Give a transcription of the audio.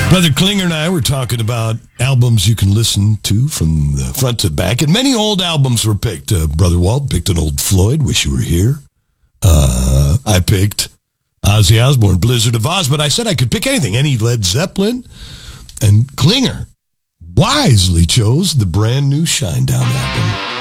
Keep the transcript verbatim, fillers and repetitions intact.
Brother Klinger and I were talking about albums you can listen to from the front to back, and many old albums were picked. Uh, Brother Walt picked an old Floyd, Wish You Were Here. Uh, I picked Ozzy Osbourne, Blizzard of Oz, but I said I could pick anything, any Led Zeppelin. And Klinger wisely chose the brand new Shinedown album.